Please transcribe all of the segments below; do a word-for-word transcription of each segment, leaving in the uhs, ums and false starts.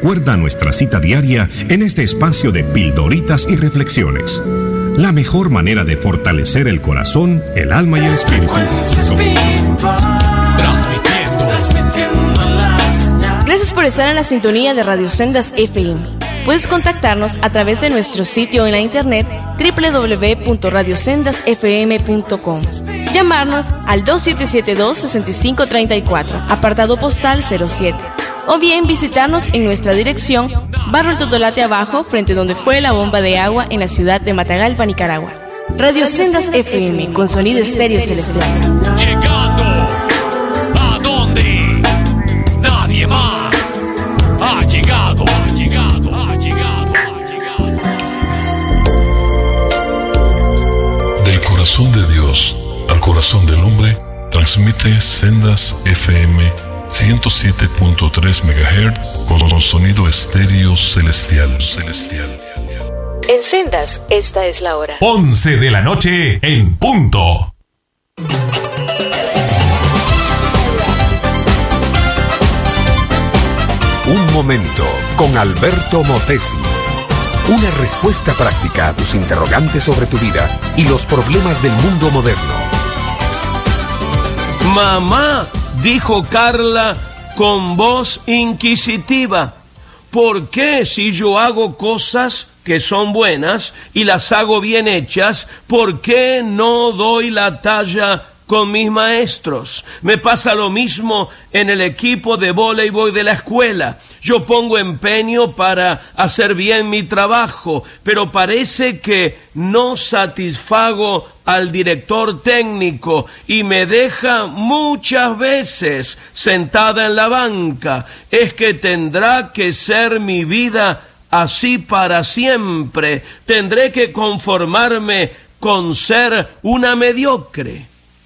recuerda nuestra cita diaria en este espacio de pildoritas y reflexiones. La mejor manera de fortalecer el corazón, el alma y el espíritu. Gracias por estar en la sintonía de Radio Sendas F M. Puedes contactarnos a través de nuestro sitio en la internet doble u doble u doble u punto radio sendas f m punto com. Llamarnos al dos siete siete dos, seis cinco tres cuatro, apartado postal cero siete. O bien visitarnos en nuestra dirección, Barrio El Totolate Abajo, frente donde fue la bomba de agua en la ciudad de Matagalpa, Nicaragua. Radio Sendas F M, con sonido estéreo celestial. Llegando a donde nadie más ha llegado, ha llegado, ha llegado, ha llegado. Del corazón de Dios al corazón del hombre, transmite Sendas F M ciento siete punto tres megahertz con sonido estéreo celestial, celestial. En Sendas, esta es la hora. once de la noche en punto. Un momento con Alberto Motesi. Una respuesta práctica a tus interrogantes sobre tu vida y los problemas del mundo moderno. Mamá, dijo Carla con voz inquisitiva, ¿por qué si yo hago cosas que son buenas y las hago bien hechas, por qué no doy la talla con mis maestros? Me pasa lo mismo en el equipo de voleibol de la escuela. Yo pongo empeño para hacer bien mi trabajo, pero parece que no satisfago al director técnico y me deja muchas veces sentada en la banca. Es que tendrá que ser mi vida así para siempre. Tendré que conformarme con ser una mediocre.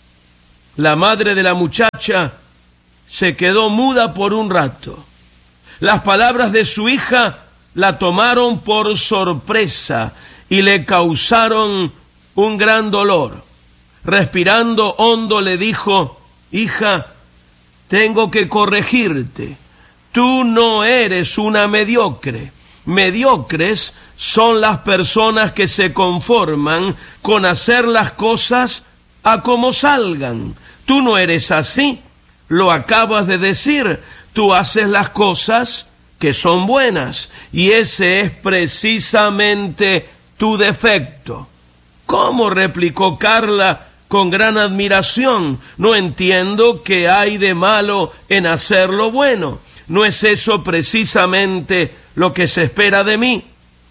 La madre de la muchacha se quedó muda por un rato. Las palabras de su hija la tomaron por sorpresa y le causaron un gran dolor. Respirando hondo le dijo, hija, tengo que corregirte. Tú no eres una mediocre. Mediocres son las personas que se conforman con hacer las cosas a como salgan. Tú no eres así. Lo acabas de decir. Tú haces las cosas que son buenas y ese es precisamente tu defecto. ¿Cómo?, replicó Carla con gran admiración. No entiendo qué hay de malo en hacer lo bueno. ¿No es eso precisamente lo que se espera de mí?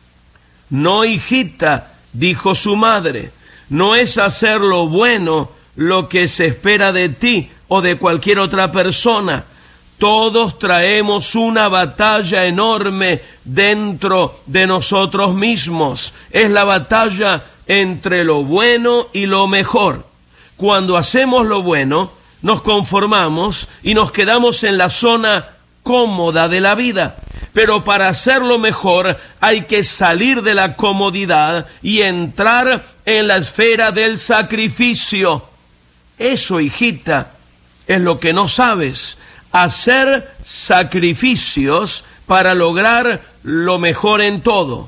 No, hijita, dijo su madre, no es hacer lo bueno lo que se espera de ti o de cualquier otra persona. Todos traemos una batalla enorme dentro de nosotros mismos. Es la batalla entre lo bueno y lo mejor. Cuando hacemos lo bueno, nos conformamos y nos quedamos en la zona cómoda de la vida. Pero para hacerlo mejor hay que salir de la comodidad y entrar en la esfera del sacrificio. Eso, hijita, es lo que no sabes. Hacer sacrificios para lograr lo mejor en todo.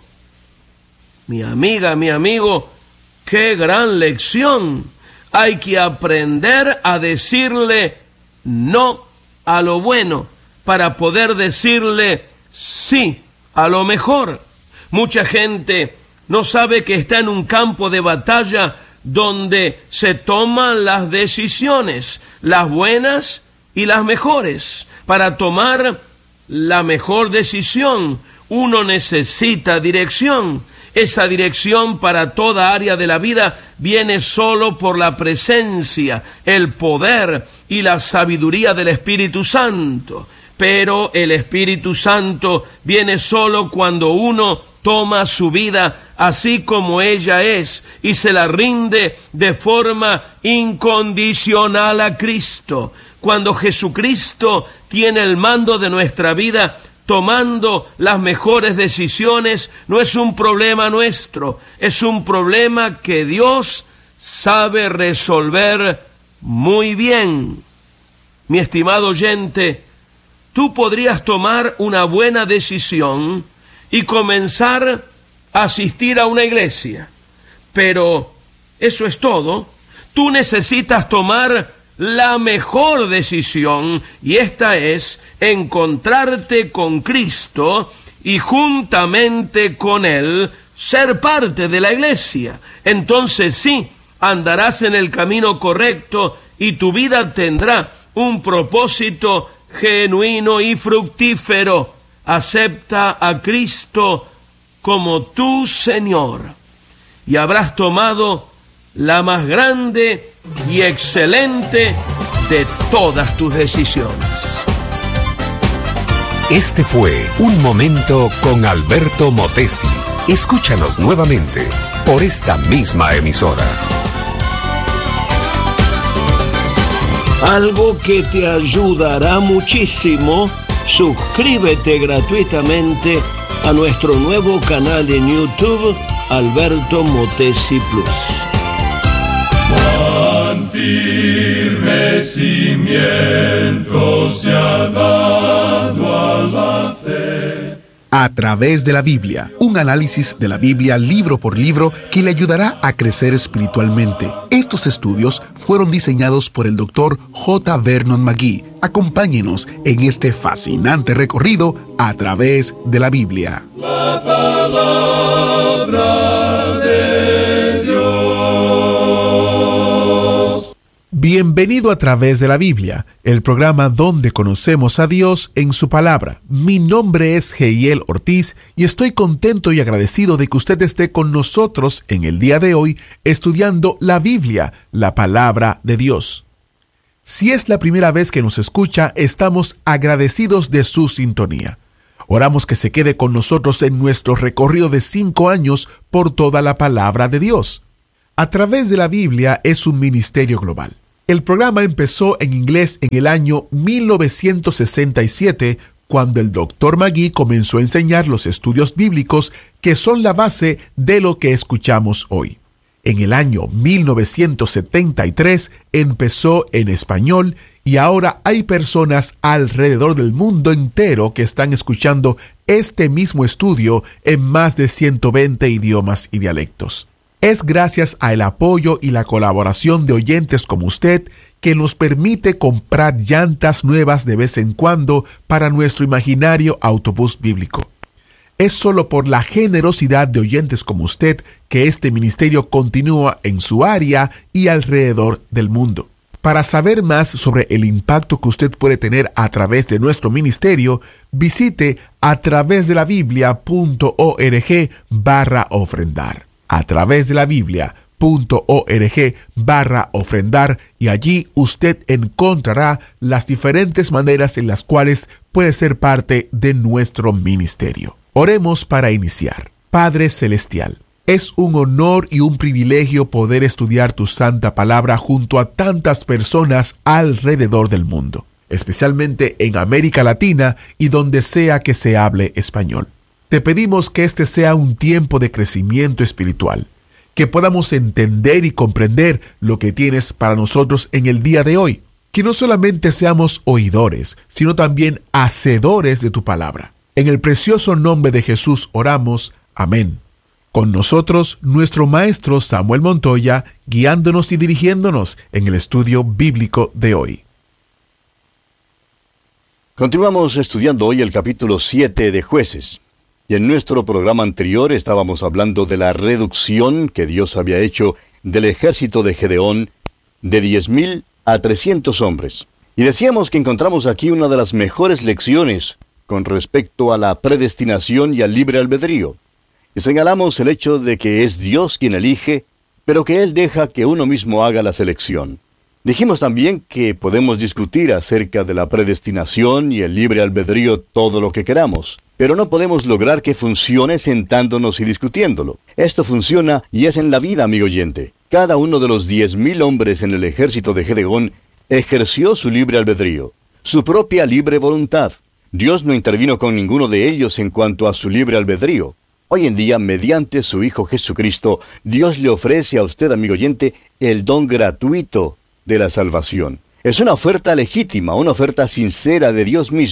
Mi amiga, mi amigo, qué gran lección. Hay que aprender a decirle no a lo bueno para poder decirle sí a lo mejor. Mucha gente no sabe que está en un campo de batalla donde se toman las decisiones, las buenas y las mejores. Para tomar la mejor decisión, uno necesita dirección. Esa dirección para toda área de la vida viene solo por la presencia, el poder y la sabiduría del Espíritu Santo. Pero el Espíritu Santo viene solo cuando uno toma su vida así como ella es y se la rinde de forma incondicional a Cristo. Cuando Jesucristo tiene el mando de nuestra vida, tomando las mejores decisiones, no es un problema nuestro, es un problema que Dios sabe resolver muy bien. Mi estimado oyente, tú podrías tomar una buena decisión y comenzar a asistir a una iglesia. Pero eso es todo. Tú necesitas tomar la mejor decisión, y esta es encontrarte con Cristo y juntamente con Él ser parte de la iglesia. Entonces sí, andarás en el camino correcto y tu vida tendrá un propósito genuino y fructífero. Acepta a Cristo como tu Señor y habrás tomado la más grande y excelente de todas tus decisiones. Este fue Un Momento con Alberto Motesi. Escúchanos nuevamente por esta misma emisora. Algo que te ayudará muchísimo, suscríbete gratuitamente a nuestro nuevo canal en YouTube, Alberto Motesi Plus. Cuán firme cimiento se ha dado a la fe. A través de la Biblia, un análisis de la Biblia libro por libro que le ayudará a crecer espiritualmente. Estos estudios fueron diseñados por el doctor J. Vernon McGee. Acompáñenos en este fascinante recorrido a través de la Biblia. La palabra de Dios. Bienvenido a Través de la Biblia, el programa donde conocemos a Dios en su palabra. Mi nombre es Heiel Ortiz y estoy contento y agradecido de que usted esté con nosotros en el día de hoy estudiando la Biblia, la palabra de Dios. Si es la primera vez que nos escucha, estamos agradecidos de su sintonía. Oramos que se quede con nosotros en nuestro recorrido de cinco años por toda la palabra de Dios. A Través de la Biblia es un ministerio global. El programa empezó en inglés en el año mil novecientos sesenta y siete, cuando el doctor McGee comenzó a enseñar los estudios bíblicos que son la base de lo que escuchamos hoy. En el año mil novecientos setenta y tres empezó en español y ahora hay personas alrededor del mundo entero que están escuchando este mismo estudio en más de ciento veinte idiomas y dialectos. Es gracias al apoyo y la colaboración de oyentes como usted que nos permite comprar llantas nuevas de vez en cuando para nuestro imaginario autobús bíblico. Es solo por la generosidad de oyentes como usted que este ministerio continúa en su área y alrededor del mundo. Para saber más sobre el impacto que usted puede tener a través de nuestro ministerio, visite a través de la biblia punto org barra ofrendar. A través de la biblia punto org barra ofrendar y allí usted encontrará las diferentes maneras en las cuales puede ser parte de nuestro ministerio. Oremos para iniciar. Padre Celestial, es un honor y un privilegio poder estudiar tu santa palabra junto a tantas personas alrededor del mundo, especialmente en América Latina y donde sea que se hable español. Te pedimos que este sea un tiempo de crecimiento espiritual, que podamos entender y comprender lo que tienes para nosotros en el día de hoy, que no solamente seamos oidores, sino también hacedores de tu palabra. En el precioso nombre de Jesús oramos. Amén. Con nosotros, nuestro maestro Samuel Montoya, guiándonos y dirigiéndonos en el estudio bíblico de hoy. Continuamos estudiando hoy el capítulo siete de Jueces. Y en nuestro programa anterior estábamos hablando de la reducción que Dios había hecho del ejército de Gedeón de diez mil a trescientos hombres. Y decíamos que encontramos aquí una de las mejores lecciones con respecto a la predestinación y al libre albedrío. Y señalamos el hecho de que es Dios quien elige, pero que Él deja que uno mismo haga la selección. Dijimos también que podemos discutir acerca de la predestinación y el libre albedrío todo lo que queramos, pero no podemos lograr que funcione sentándonos y discutiéndolo. Esto funciona y es en la vida, amigo oyente. Cada uno de los diez mil hombres en el ejército de Gedeón ejerció su libre albedrío, su propia libre voluntad. Dios no intervino con ninguno de ellos en cuanto a su libre albedrío. Hoy en día, mediante su Hijo Jesucristo, Dios le ofrece a usted, amigo oyente, el don gratuito de la salvación. Es una oferta legítima, una oferta sincera de Dios mismo.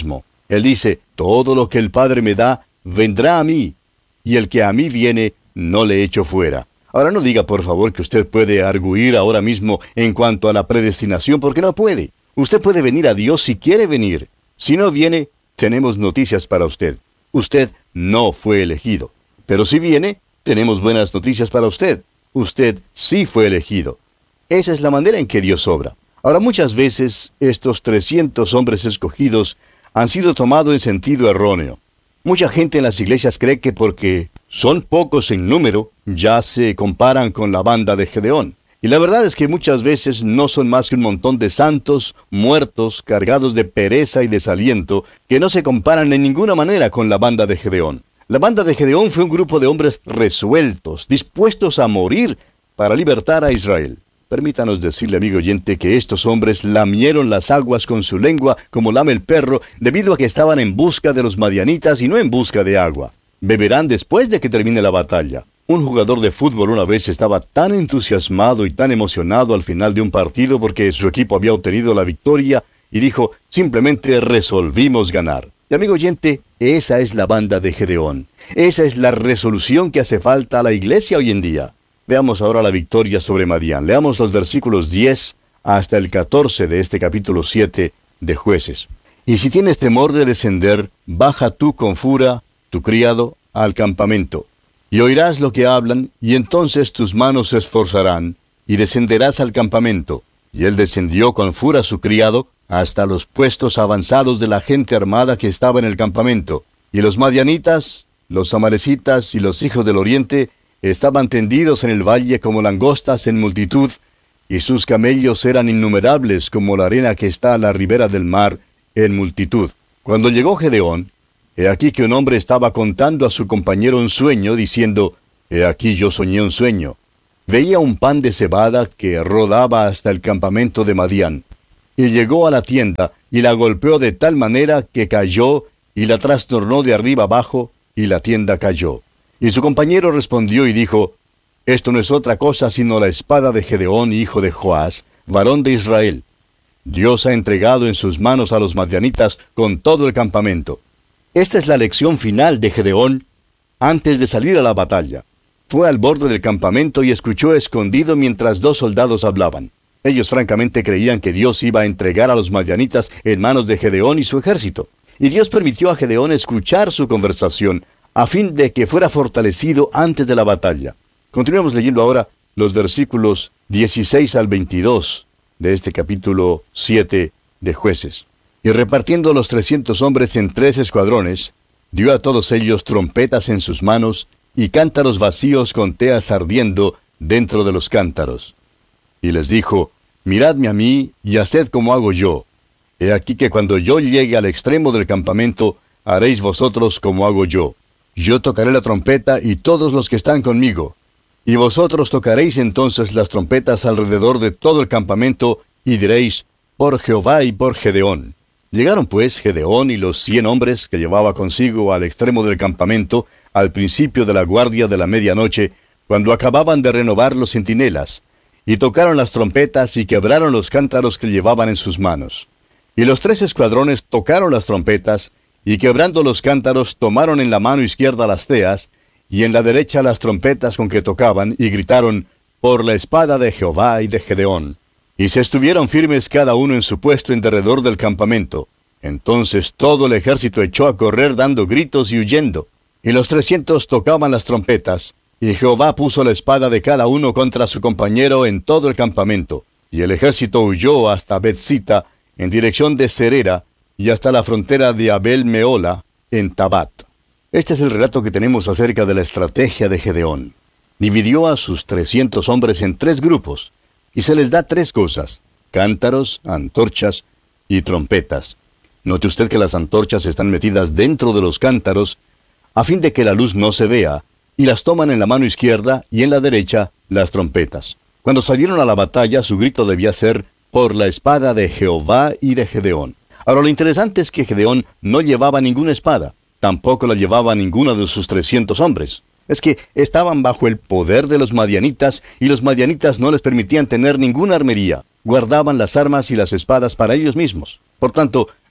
Él dice, todo lo que el Padre me da, vendrá a mí, y el que a mí viene, no le echo fuera. Ahora no diga, por favor, que usted puede arguir ahora mismo en cuanto a la predestinación, porque no puede. Usted puede venir a Dios si quiere venir. Si no viene, tenemos noticias para usted. Usted no fue elegido. Pero si viene, tenemos buenas noticias para usted. Usted sí fue elegido. Esa es la manera en que Dios obra. Ahora, muchas veces, estos trescientos hombres escogidos han sido tomados en sentido erróneo. Mucha gente en las iglesias cree que porque son pocos en número, ya se comparan con la banda de Gedeón. Y la verdad es que muchas veces no son más que un montón de santos, muertos, cargados de pereza y desaliento, que no se comparan en ninguna manera con la banda de Gedeón. La banda de Gedeón fue un grupo de hombres resueltos, dispuestos a morir para libertar a Israel. Permítanos decirle, amigo oyente, que estos hombres lamieron las aguas con su lengua como lame el perro, debido a que estaban en busca de los madianitas y no en busca de agua. Beberán después de que termine la batalla. Un jugador de fútbol una vez estaba tan entusiasmado y tan emocionado al final de un partido porque su equipo había obtenido la victoria y dijo, simplemente resolvimos ganar. Y amigo oyente, esa es la banda de Gedeón. Esa es la resolución que hace falta a la iglesia hoy en día. Veamos ahora la victoria sobre Madián. Leamos los versículos diez hasta el catorce de este capítulo siete de Jueces. Y si tienes temor de descender, baja tú con Fura, tu criado, al campamento. Y oirás lo que hablan, y entonces tus manos se esforzarán, y descenderás al campamento. Y él descendió con Fura su criado, hasta los puestos avanzados de la gente armada que estaba en el campamento. Y los madianitas, los amalecitas y los hijos del oriente estaban tendidos en el valle como langostas en multitud, y sus camellos eran innumerables como la arena que está a la ribera del mar en multitud. Cuando llegó Gedeón, he aquí que un hombre estaba contando a su compañero un sueño, diciendo, he aquí yo soñé un sueño. Veía un pan de cebada que rodaba hasta el campamento de Madián, y llegó a la tienda, y la golpeó de tal manera que cayó, y la trastornó de arriba abajo, y la tienda cayó. Y su compañero respondió y dijo, esto no es otra cosa sino la espada de Gedeón, hijo de Joás, varón de Israel. Dios ha entregado en sus manos a los madianitas con todo el campamento. Esta es la lección final de Gedeón antes de salir a la batalla. Fue al borde del campamento y escuchó escondido mientras dos soldados hablaban. Ellos francamente creían que Dios iba a entregar a los madianitas en manos de Gedeón y su ejército. Y Dios permitió a Gedeón escuchar su conversación, a fin de que fuera fortalecido antes de la batalla. Continuamos leyendo ahora los versículos dieciséis al veintidós de este capítulo siete de Jueces. Y repartiendo los trescientos hombres en tres escuadrones, dio a todos ellos trompetas en sus manos y cántaros vacíos con teas ardiendo dentro de los cántaros. Y les dijo, miradme a mí y haced como hago yo. He aquí que cuando yo llegue al extremo del campamento, haréis vosotros como hago yo. Yo tocaré la trompeta y todos los que están conmigo. Y vosotros tocaréis entonces las trompetas alrededor de todo el campamento, y diréis, por Jehová y por Gedeón. Llegaron pues Gedeón y los cien hombres que llevaba consigo al extremo del campamento, al principio de la guardia de la medianoche, cuando acababan de renovar los centinelas, y tocaron las trompetas y quebraron los cántaros que llevaban en sus manos. Y los tres escuadrones tocaron las trompetas, y quebrando los cántaros tomaron en la mano izquierda las teas, y en la derecha las trompetas con que tocaban, y gritaron, por la espada de Jehová y de Gedeón. Y se estuvieron firmes cada uno en su puesto en derredor del campamento. Entonces todo el ejército echó a correr dando gritos y huyendo. Y los trescientos tocaban las trompetas, y Jehová puso la espada de cada uno contra su compañero en todo el campamento. Y el ejército huyó hasta Betzita, en dirección de Serera, y hasta la frontera de Abel Meola, en Tabat. Este es el relato que tenemos acerca de la estrategia de Gedeón. Dividió a sus trescientos hombres en tres grupos, y se les da tres cosas: cántaros, antorchas y trompetas. Note usted que las antorchas están metidas dentro de los cántaros, a fin de que la luz no se vea, y las toman en la mano izquierda y en la derecha las trompetas. Cuando salieron a la batalla, su grito debía ser, por la espada de Jehová y de Gedeón. Ahora, lo interesante es que Gedeón no llevaba ninguna espada, tampoco la llevaba ninguno de sus trescientos hombres. Es que estaban bajo el poder de los madianitas, y los madianitas no les permitían tener ninguna armería. Guardaban las armas y las espadas para ellos mismos. Por tanto,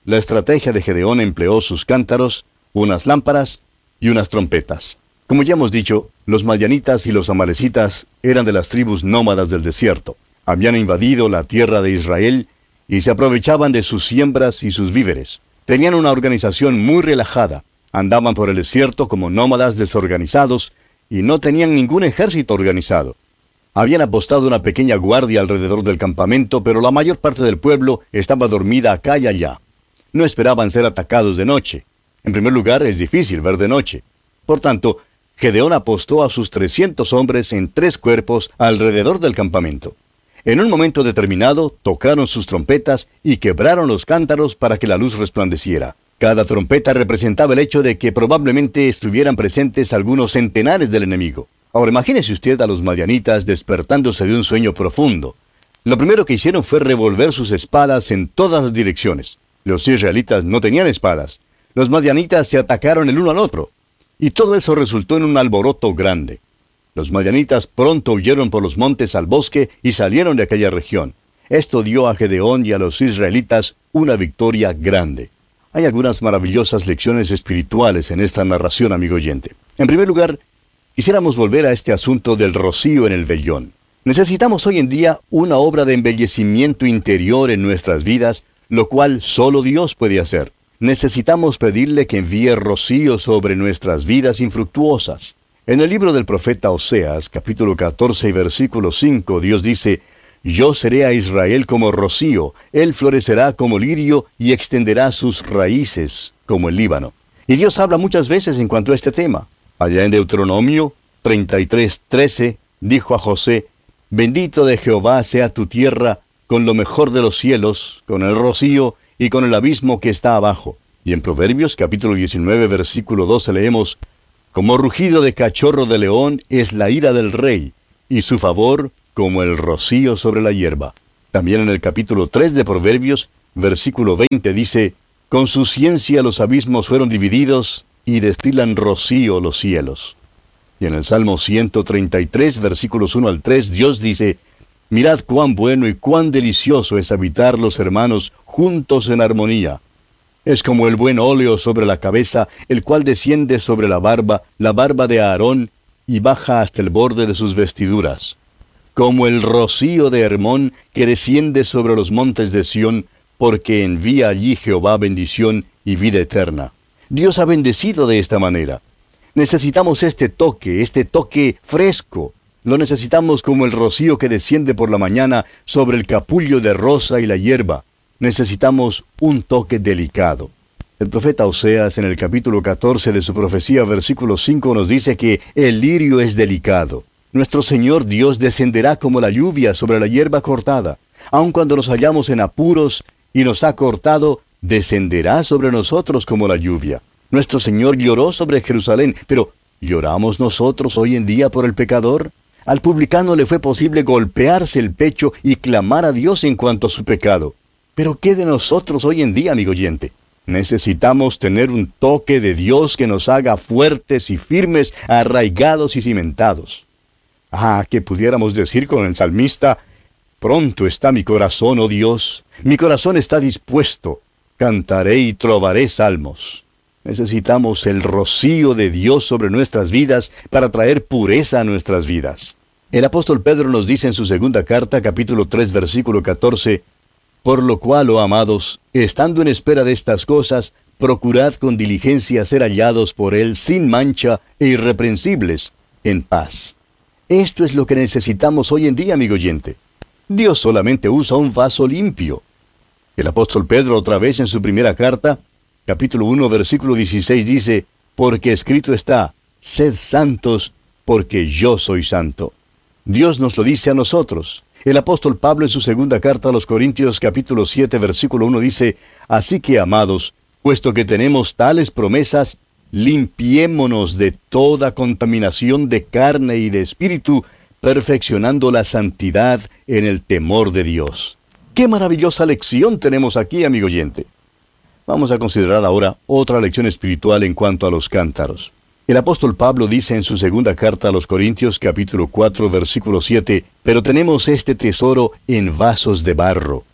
la estrategia de Gedeón empleó sus cántaros, unas lámparas y unas trompetas. Como ya hemos dicho, los madianitas y los amalecitas eran de las tribus nómadas del desierto. Habían invadido la tierra de Israel y se aprovechaban de sus siembras y sus víveres. Tenían una organización muy relajada. Andaban por el desierto como nómadas desorganizados y no tenían ningún ejército organizado. Habían apostado una pequeña guardia alrededor del campamento, pero la mayor parte del pueblo estaba dormida acá y allá. No esperaban ser atacados de noche. En primer lugar, es difícil ver de noche. Por tanto, Gedeón apostó a sus trescientos hombres en tres cuerpos alrededor del campamento. En un momento determinado, tocaron sus trompetas y quebraron los cántaros para que la luz resplandeciera. Cada trompeta representaba el hecho de que probablemente estuvieran presentes algunos centenares del enemigo. Ahora imagínese usted a los madianitas despertándose de un sueño profundo. Lo primero que hicieron fue revolver sus espadas en todas las direcciones. Los israelitas no tenían espadas. Los madianitas se atacaron el uno al otro. Y todo eso resultó en un alboroto grande. Los madianitas pronto huyeron por los montes al bosque y salieron de aquella región. Esto dio a Gedeón y a los israelitas una victoria grande. Hay algunas maravillosas lecciones espirituales en esta narración, amigo oyente. En primer lugar, quisiéramos volver a este asunto del rocío en el vellón. Necesitamos hoy en día una obra de embellecimiento interior en nuestras vidas, lo cual solo Dios puede hacer. Necesitamos pedirle que envíe rocío sobre nuestras vidas infructuosas. En el libro del profeta Oseas, capítulo catorce y versículo cinco, Dios dice: Yo seré a Israel como rocío, él florecerá como lirio y extenderá sus raíces como el Líbano. Y Dios habla muchas veces en cuanto a este tema. Allá en Deuteronomio treinta y tres, trece, dijo a José: Bendito de Jehová sea tu tierra con lo mejor de los cielos, con el rocío y con el abismo que está abajo. Y en Proverbios capítulo diecinueve, versículo doce leemos: Como rugido de cachorro de león es la ira del rey, y su favor como el rocío sobre la hierba. También en el capítulo tres de Proverbios, versículo veinte dice: Con su ciencia los abismos fueron divididos, y destilan rocío los cielos. Y en el Salmo ciento treinta y tres, versículos uno al tres, Dios dice: Mirad cuán bueno y cuán delicioso es habitar los hermanos juntos en armonía. Es como el buen óleo sobre la cabeza, el cual desciende sobre la barba, la barba de Aarón, y baja hasta el borde de sus vestiduras. Como el rocío de Hermón, que desciende sobre los montes de Sión, porque envía allí Jehová bendición y vida eterna. Dios ha bendecido de esta manera. Necesitamos este toque, este toque fresco. Lo necesitamos como el rocío que desciende por la mañana sobre el capullo de rosa y la hierba. Necesitamos un toque delicado. El profeta Oseas, en el capítulo catorce de su profecía, versículo cinco, nos dice que el lirio es delicado. Nuestro Señor Dios descenderá como la lluvia sobre la hierba cortada. Aun cuando nos hallamos en apuros y nos ha cortado, descenderá sobre nosotros como la lluvia. Nuestro Señor lloró sobre Jerusalén, pero ¿lloramos nosotros hoy en día por el pecador? Al publicano le fue posible golpearse el pecho y clamar a Dios en cuanto a su pecado. Pero ¿qué de nosotros hoy en día, amigo oyente? Necesitamos tener un toque de Dios que nos haga fuertes y firmes, arraigados y cimentados. Ah, que pudiéramos decir con el salmista: Pronto está mi corazón, oh Dios, mi corazón está dispuesto, cantaré y trovaré salmos. Necesitamos el rocío de Dios sobre nuestras vidas para traer pureza a nuestras vidas. El apóstol Pedro nos dice en su segunda carta, capítulo tres, versículo catorce, Por lo cual, oh amados, estando en espera de estas cosas, procurad con diligencia ser hallados por Él sin mancha e irreprensibles, en paz. Esto es lo que necesitamos hoy en día, amigo oyente. Dios solamente usa un vaso limpio. El apóstol Pedro, otra vez en su primera carta, capítulo uno, versículo dieciséis, dice: Porque escrito está, sed santos, porque yo soy santo. Dios nos lo dice a nosotros. El apóstol Pablo en su segunda carta a los Corintios, capítulo siete, versículo uno, dice: Así que, amados, puesto que tenemos tales promesas, limpiémonos de toda contaminación de carne y de espíritu, perfeccionando la santidad en el temor de Dios. ¡Qué maravillosa lección tenemos aquí, amigo oyente! Vamos a considerar ahora otra lección espiritual en cuanto a los cántaros. El apóstol Pablo dice en su segunda carta a los Corintios, capítulo cuatro, versículo siete, Pero tenemos este tesoro en vasos de barro,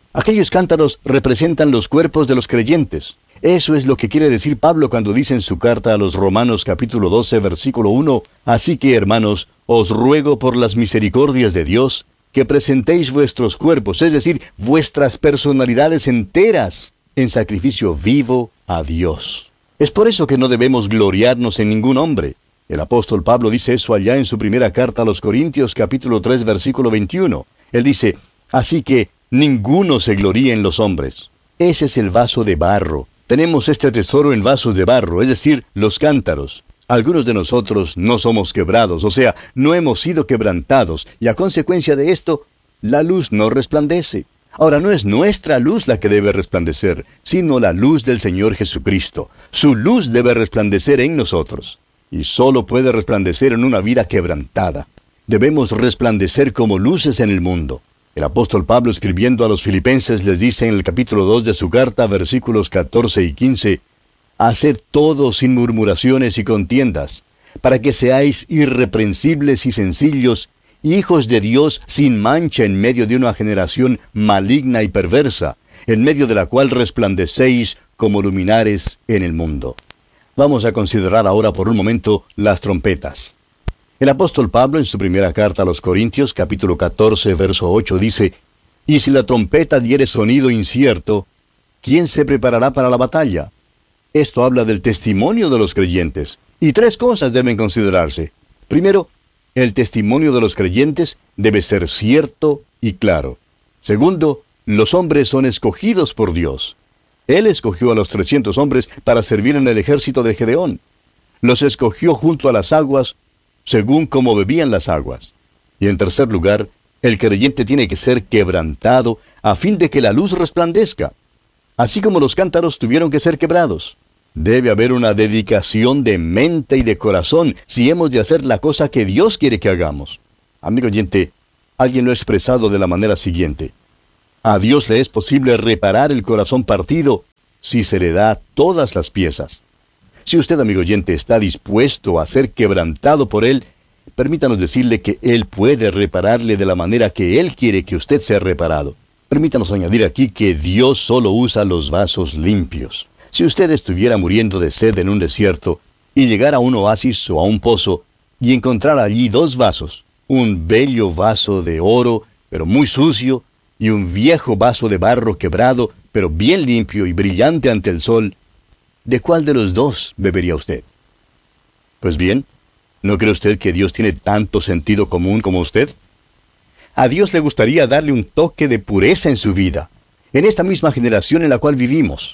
Aquellos cántaros representan los cuerpos de los creyentes. Eso es lo que quiere decir Pablo cuando dice en su carta a los Romanos capítulo doce, versículo uno, «Así que, hermanos, os ruego por las misericordias de Dios, que presentéis vuestros cuerpos, es decir, vuestras personalidades enteras, en sacrificio vivo a Dios». Es por eso que no debemos gloriarnos en ningún hombre. El apóstol Pablo dice eso allá en su primera carta a los Corintios, capítulo tres, versículo veintiuno. Él dice, «Así que ninguno se gloríe en los hombres». Ese es el vaso de barro. Tenemos este tesoro en vasos de barro, es decir, los cántaros. Algunos de nosotros no somos quebrados, o sea, no hemos sido quebrantados, y a consecuencia de esto, la luz no resplandece. Ahora, no es nuestra luz la que debe resplandecer, sino la luz del Señor Jesucristo. Su luz debe resplandecer en nosotros, y solo puede resplandecer en una vida quebrantada. Debemos resplandecer como luces en el mundo. El apóstol Pablo, escribiendo a los filipenses, les dice en el capítulo dos de su carta, versículos catorce y quince, «Haced todo sin murmuraciones y contiendas, para que seáis irreprensibles y sencillos, hijos de Dios sin mancha en medio de una generación maligna y perversa, en medio de la cual resplandecéis como luminares en el mundo». Vamos a considerar ahora por un momento las trompetas. El apóstol Pablo en su primera carta a los Corintios, capítulo catorce, verso ocho, dice, «Y si la trompeta diere sonido incierto, ¿quién se preparará para la batalla?». Esto habla del testimonio de los creyentes, y tres cosas deben considerarse. Primero, el testimonio de los creyentes debe ser cierto y claro. Segundo, los hombres son escogidos por Dios. Él escogió a los trescientos hombres para servir en el ejército de Gedeón. Los escogió junto a las aguas, según como bebían las aguas. Y en tercer lugar, el creyente tiene que ser quebrantado a fin de que la luz resplandezca. Así como los cántaros tuvieron que ser quebrados. Debe haber una dedicación de mente y de corazón si hemos de hacer la cosa que Dios quiere que hagamos. Amigo oyente, alguien lo ha expresado de la manera siguiente. A Dios le es posible reparar el corazón partido si se le da todas las piezas. Si usted, amigo oyente, está dispuesto a ser quebrantado por Él, permítanos decirle que Él puede repararle de la manera que Él quiere que usted sea reparado. Permítanos añadir aquí que Dios solo usa los vasos limpios. Si usted estuviera muriendo de sed en un desierto y llegara a un oasis o a un pozo y encontrara allí dos vasos, un bello vaso de oro, pero muy sucio, y un viejo vaso de barro quebrado, pero bien limpio y brillante ante el sol, ¿de cuál de los dos bebería usted? Pues bien, ¿no cree usted que Dios tiene tanto sentido común como usted? A Dios le gustaría darle un toque de pureza en su vida, en esta misma generación en la cual vivimos.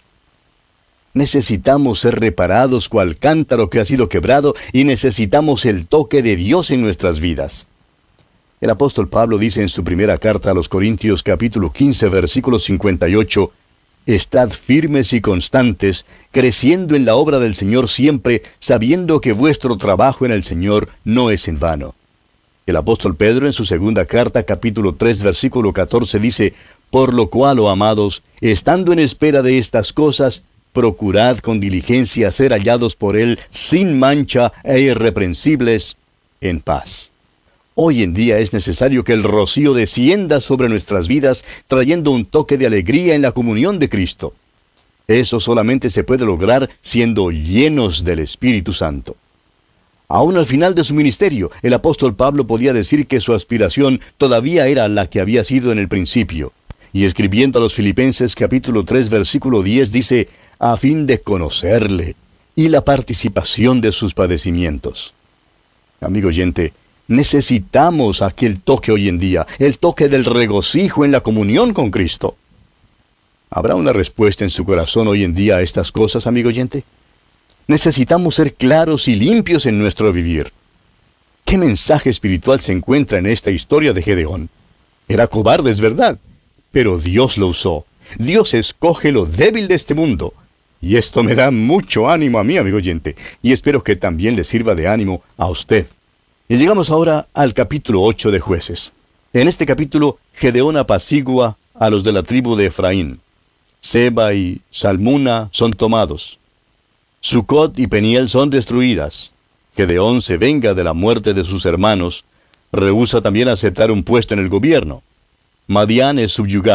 Necesitamos ser reparados cual cántaro que ha sido quebrado y necesitamos el toque de Dios en nuestras vidas. El apóstol Pablo dice en su primera carta a los Corintios capítulo quince versículo cincuenta y ocho, «Estad firmes y constantes, creciendo en la obra del Señor siempre, sabiendo que vuestro trabajo en el Señor no es en vano». El apóstol Pedro en su segunda carta capítulo tres versículo catorce dice, «Por lo cual, oh amados, estando en espera de estas cosas, procurad con diligencia ser hallados por Él sin mancha e irreprensibles en paz». Hoy en día es necesario que el rocío descienda sobre nuestras vidas, trayendo un toque de alegría en la comunión de Cristo. Eso solamente se puede lograr siendo llenos del Espíritu Santo. Aún al final de su ministerio, el apóstol Pablo podía decir que su aspiración todavía era la que había sido en el principio. Y escribiendo a los Filipenses capítulo tres versículo diez dice, a fin de conocerle y la participación de sus padecimientos. Amigo oyente, necesitamos aquel toque hoy en día, el toque del regocijo en la comunión con Cristo. ¿Habrá una respuesta en su corazón hoy en día a estas cosas, amigo oyente? Necesitamos ser claros y limpios en nuestro vivir. ¿Qué mensaje espiritual se encuentra en esta historia de Gedeón? Era cobarde, es verdad, pero Dios lo usó. Dios escoge lo débil de este mundo. Y esto me da mucho ánimo a mí, amigo oyente, y espero que también le sirva de ánimo a usted. Y llegamos ahora al capítulo ocho de Jueces. En este capítulo, Gedeón apacigua a los de la tribu de Efraín. Seba y Salmuna son tomados. Sucot y Peniel son destruidas. Gedeón se venga de la muerte de sus hermanos. Rehúsa también aceptar un puesto en el gobierno. Madián es subyugado,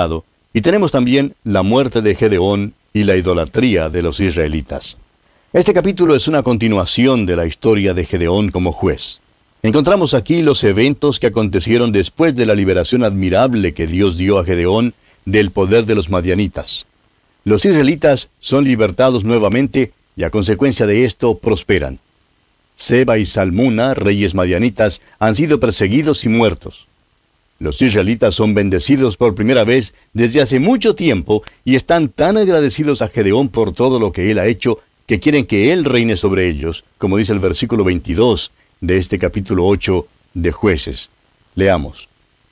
Y tenemos también la muerte de Gedeón y la idolatría de los israelitas. Este capítulo es una continuación de la historia de Gedeón como juez. Encontramos aquí los eventos que acontecieron después de la liberación admirable que Dios dio a Gedeón del poder de los madianitas. Los israelitas son libertados nuevamente y a consecuencia de esto prosperan. Seba y Salmuna, reyes madianitas, han sido perseguidos y muertos. Los israelitas son bendecidos por primera vez desde hace mucho tiempo y están tan agradecidos a Gedeón por todo lo que él ha hecho que quieren que él reine sobre ellos, como dice el versículo veintidós de este capítulo ocho de Jueces. Leamos.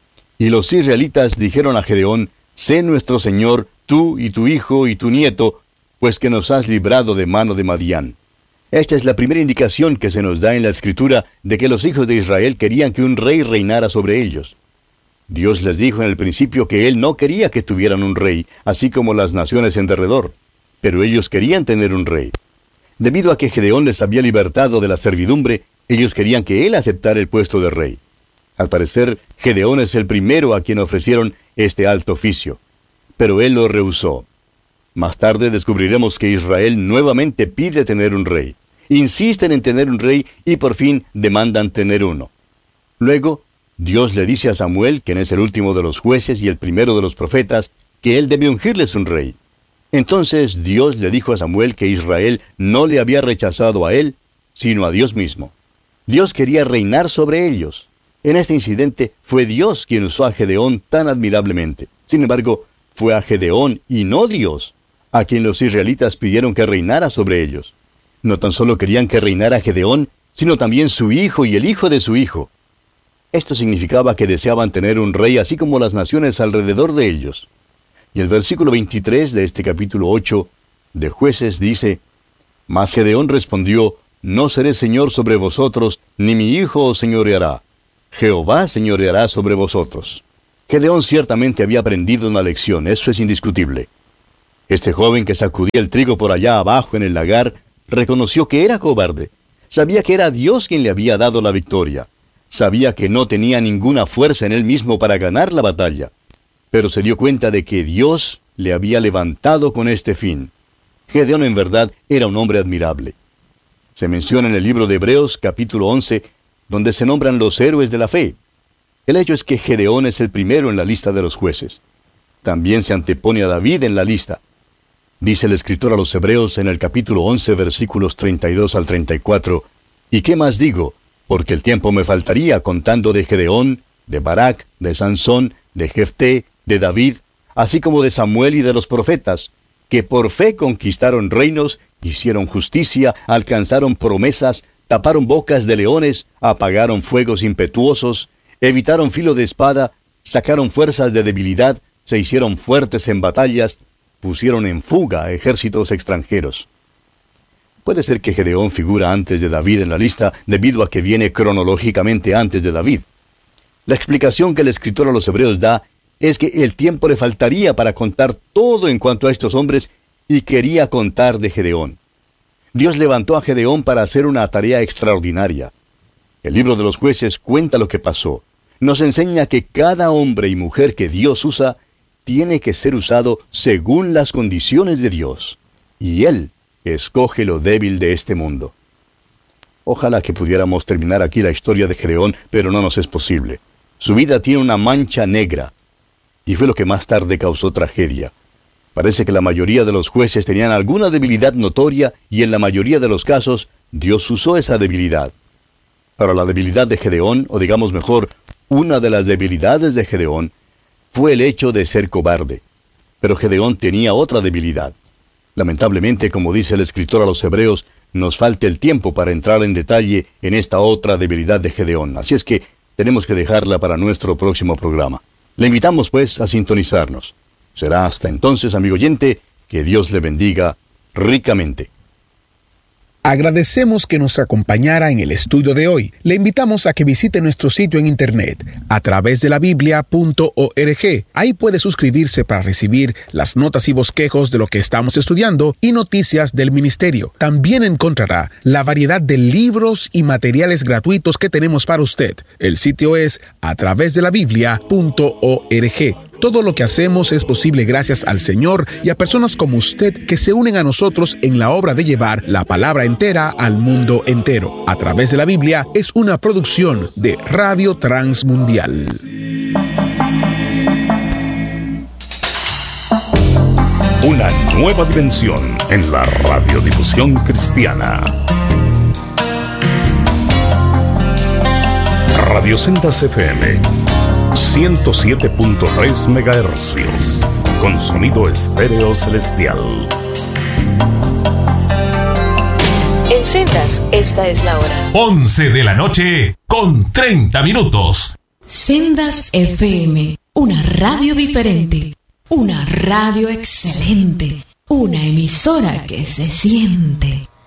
Y los israelitas dijeron a Gedeón: sé nuestro señor, tú y tu hijo y tu nieto, pues que nos has librado de mano de Madián. Esta es la primera indicación que se nos da en la Escritura de que los hijos de Israel querían que un rey reinara sobre ellos. Dios les dijo en el principio que Él no quería que tuvieran un rey, así como las naciones en derredor, pero ellos querían tener un rey. Debido a que Gedeón les había libertado de la servidumbre, ellos querían que él aceptara el puesto de rey. Al parecer, Gedeón es el primero a quien ofrecieron este alto oficio, pero él lo rehusó. Más tarde descubriremos que Israel nuevamente pide tener un rey. Insisten en tener un rey y por fin demandan tener uno. Luego, Dios le dice a Samuel, quien es el último de los jueces y el primero de los profetas, que él debe ungirles un rey. Entonces Dios le dijo a Samuel que Israel no le había rechazado a él, sino a Dios mismo. Dios quería reinar sobre ellos. En este incidente fue Dios quien usó a Gedeón tan admirablemente. Sin embargo, fue a Gedeón y no Dios a quien los israelitas pidieron que reinara sobre ellos. No tan solo querían que reinara Gedeón, sino también su hijo y el hijo de su hijo. Esto significaba que deseaban tener un rey así como las naciones alrededor de ellos. Y el versículo veintitrés de este capítulo ocho de Jueces dice: Mas Gedeón respondió: No seré señor sobre vosotros, ni mi hijo os señoreará. Jehová señoreará sobre vosotros. Gedeón ciertamente había aprendido una lección, eso es indiscutible. Este joven que sacudía el trigo por allá abajo en el lagar, reconoció que era cobarde. Sabía que era Dios quien le había dado la victoria. Sabía que no tenía ninguna fuerza en él mismo para ganar la batalla. Pero se dio cuenta de que Dios le había levantado con este fin. Gedeón en verdad era un hombre admirable. Se menciona en el libro de Hebreos capítulo once, donde se nombran los héroes de la fe. El hecho es que Gedeón es el primero en la lista de los jueces. También se antepone a David en la lista. Dice el escritor a los Hebreos en el capítulo once, versículos treinta y dos al treinta y cuatro, ¿y qué más digo? Porque el tiempo me faltaría contando de Gedeón, de Barak, de Sansón, de Jefté, de David, así como de Samuel y de los profetas, que por fe conquistaron reinos, hicieron justicia, alcanzaron promesas, taparon bocas de leones, apagaron fuegos impetuosos, evitaron filo de espada, sacaron fuerzas de debilidad, se hicieron fuertes en batallas, pusieron en fuga a ejércitos extranjeros. Puede ser que Gedeón figura antes de David en la lista debido a que viene cronológicamente antes de David. La explicación que el escritor a los Hebreos da es que el tiempo le faltaría para contar todo en cuanto a estos hombres y quería contar de Gedeón. Dios levantó a Gedeón para hacer una tarea extraordinaria. El libro de los Jueces cuenta lo que pasó. Nos enseña que cada hombre y mujer que Dios usa tiene que ser usado según las condiciones de Dios. Y Él escoge lo débil de este mundo. Ojalá que pudiéramos terminar aquí la historia de Gedeón, pero no nos es posible. Su vida tiene una mancha negra, y fue lo que más tarde causó tragedia. Parece que la mayoría de los jueces tenían alguna debilidad notoria, y en la mayoría de los casos, Dios usó esa debilidad. Pero la debilidad de Gedeón, o digamos mejor, una de las debilidades de Gedeón, fue el hecho de ser cobarde. Pero Gedeón tenía otra debilidad. Lamentablemente, como dice el escritor a los Hebreos, nos falta el tiempo para entrar en detalle en esta otra debilidad de Gedeón. Así es que tenemos que dejarla para nuestro próximo programa. Le invitamos, pues, a sintonizarnos. Será hasta entonces, amigo oyente, que Dios le bendiga ricamente. Agradecemos que nos acompañara en el estudio de hoy. Le invitamos a que visite nuestro sitio en internet a través de la biblia punto org. Ahí puede suscribirse para recibir las notas y bosquejos de lo que estamos estudiando y noticias del ministerio. También encontrará la variedad de libros y materiales gratuitos que tenemos para usted. El sitio es a través de la biblia punto org. Todo lo que hacemos es posible gracias al Señor y a personas como usted que se unen a nosotros en la obra de llevar la palabra entera al mundo entero. A través de la Biblia es una producción de Radio Transmundial. Una nueva dimensión en la radiodifusión cristiana. Radio Sendas F M ciento siete punto tres megahercios, con sonido estéreo celestial. En Sendas, esta es la hora. once de la noche con treinta minutos. Sendas F M, una radio diferente, una radio excelente, una emisora que se siente.